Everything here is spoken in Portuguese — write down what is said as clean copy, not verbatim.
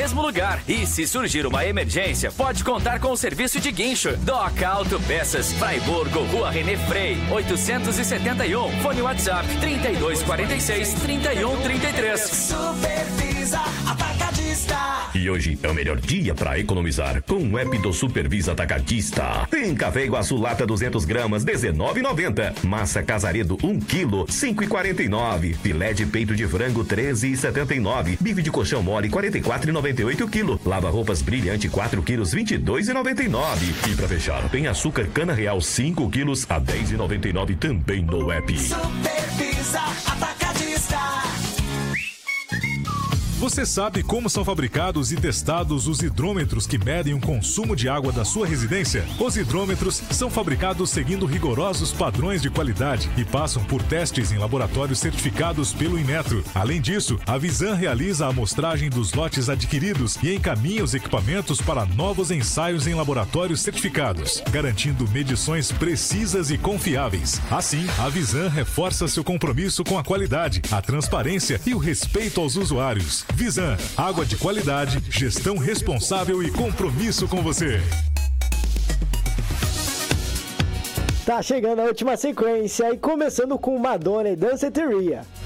mesmo lugar. E se surgir uma emergência, pode contar com o serviço de guincho. Doc Autopeças, Fraiburgo, Rua René Frei, 871. Fone WhatsApp 3246-3133. Supervisa Atacadista. E hoje é o melhor dia para economizar com o app do Supervisa Atacadista. Tem café Iguaçu lata 200 gramas, R$19,90. Massa Casaredo 1 kg, R$5,49. Filé de peito de frango, R$13,79. Bife de colchão mole, R$44,98 kg. Lava roupas brilhante 4 kg, R$22,99. E para fechar, tem açúcar cana real 5 kg a R$10,99 também no app. Supervisa Atacadista. Você sabe como são fabricados e testados os hidrômetros que medem o consumo de água da sua residência? Os hidrômetros são fabricados seguindo rigorosos padrões de qualidade e passam por testes em laboratórios certificados pelo Inmetro. Além disso, a Visan realiza a amostragem dos lotes adquiridos e encaminha os equipamentos para novos ensaios em laboratórios certificados, garantindo medições precisas e confiáveis. Assim, a Visan reforça seu compromisso com a qualidade, a transparência e o respeito aos usuários. Visan, água de qualidade, gestão responsável e compromisso com você. Tá chegando a última sequência e começando com Madonna e Danceteria.